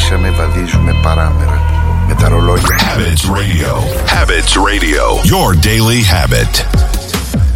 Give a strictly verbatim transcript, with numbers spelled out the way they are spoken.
αρχίσαμε βαδίζουμε παράμερα με τα ρολόγια. Habits Radio. Habits Radio. Your daily habit.